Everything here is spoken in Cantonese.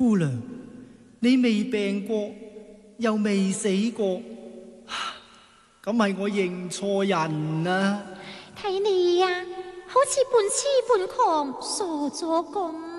姑娘，你未病過，又未死過，咁係我認錯人啊！ 睇你呀，好似半痴半狂，傻咗咁。